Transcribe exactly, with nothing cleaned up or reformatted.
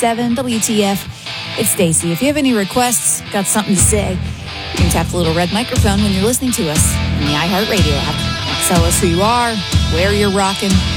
seven W T F. It's Stacy. If you have any requests, got something to say, you can tap the little red microphone when you're listening to us in the iHeartRadio app. Tell us who you are, where you're rocking,